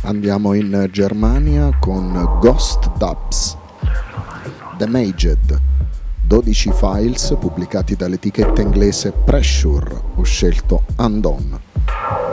Andiamo in Germania con Ghost Dubs, The Maged, 12 files pubblicati dall'etichetta inglese Pressure. Ho scelto Undone.